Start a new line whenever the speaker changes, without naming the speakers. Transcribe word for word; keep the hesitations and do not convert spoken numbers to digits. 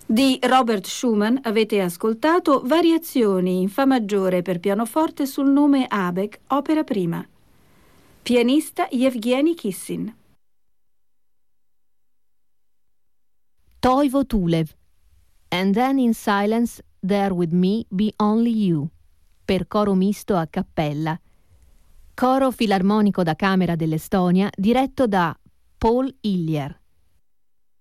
Di Robert Schumann avete ascoltato Variazioni in Fa maggiore per pianoforte sul nome Abegh, opera prima. Pianista Yevgeny Kissin.
Toivo Tulev. And then in silence there with me be only you. Per coro misto a cappella. Coro filarmonico da camera dell'Estonia diretto da Paul Hillier.